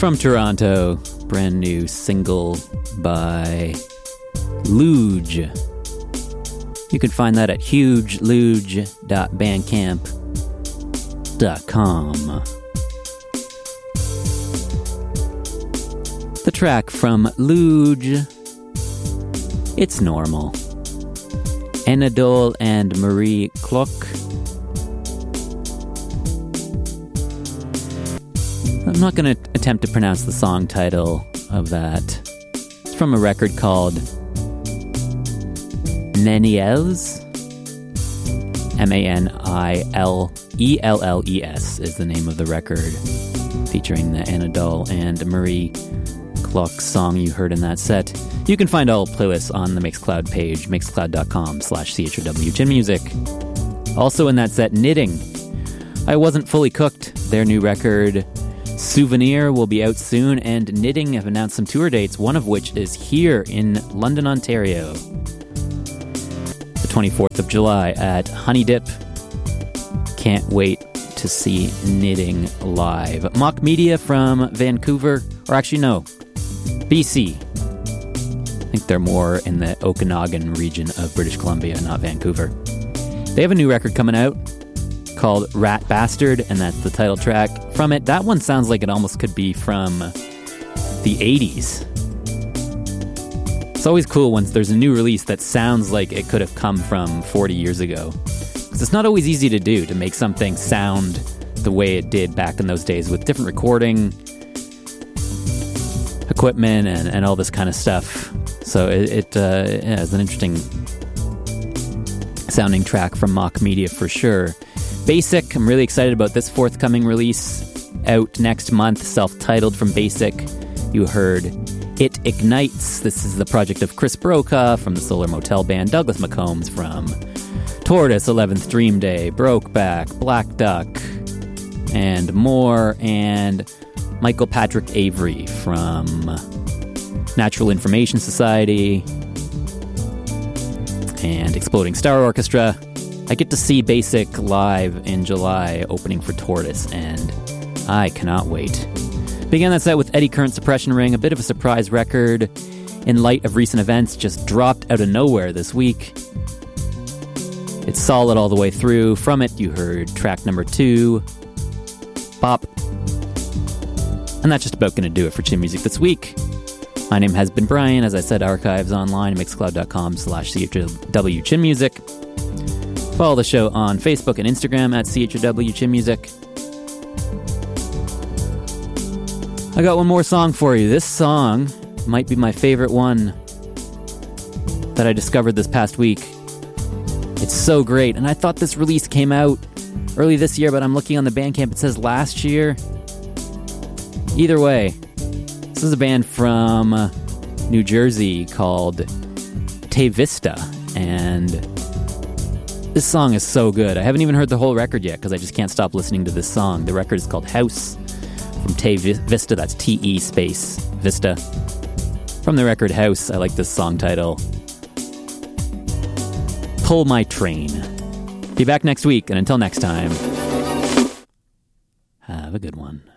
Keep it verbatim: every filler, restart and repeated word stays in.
From Toronto, brand new single by Luge. You can find that at huge luge dot bandcamp dot com. The track from Luge, It's Normal. Anadol and Marie Klock. I'm not going to attempt to pronounce the song title of that. It's from a record called Maniels. M A N I L E L L E S is the name of the record, featuring the Anadol and Marie Klock song you heard in that set. You can find all playlists on the Mixcloud page, mixcloud.com slash CHRW Chin Music. Also in that set, Knitting. I Wasn't Fully Cooked, their new record Souvenir will be out soon, and Knitting have announced some tour dates, one of which is here in London, Ontario. The twenty-fourth of July at Honey Dip. Can't wait to see Knitting live. Mock Media from Vancouver, or actually no, B C. I think they're more in the Okanagan region of British Columbia, not Vancouver. They have a new record coming out called Rat Bastard, and that's the title track from it. That one sounds like it almost could be from the eighties. It's always cool when there's a new release that sounds like it could have come from forty years ago. Because it's not always easy to do, to make something sound the way it did back in those days with different recording equipment and, and all this kind of stuff. So it, it uh, yeah, it's an interesting sounding track from Mock Media for sure. Basic, I'm really excited about this forthcoming release out next month, self-titled from Basic. You heard It Ignites. This is the project of Chris Brokaw from the Solar Motel Band, Douglas McCombs from Tortoise, eleventh Dream Day, Brokeback, Black Duck, and more, and Michael Patrick Avery from Natural Information Society and Exploding Star Orchestra. I get to see Basic live in July, opening for Tortoise, and I cannot wait. Began that set with Eddie Current Suppression Ring, a bit of a surprise record in light of recent events, just dropped out of nowhere this week. It's solid all the way through. From it, you heard track number two, Bop. And that's just about going to do it for Chin Music this week. My name has been Brian. As I said, archives online at mixcloud.com slash CHW Chin Music. Follow the show on Facebook and Instagram at C H R W Chin Music. I got one more song for you. This song might be my favorite one that I discovered this past week. It's so great, and I thought this release came out early this year, but I'm looking on the Bandcamp, it says last year. Either way, this is a band from uh, New Jersey called Te Vista, and this song is so good. I haven't even heard the whole record yet because I just can't stop listening to this song. The record is called House from Te Vista. That's T E space Vista. From the record House, I like this song title. Pull My Train. Be back next week, and until next time, have a good one.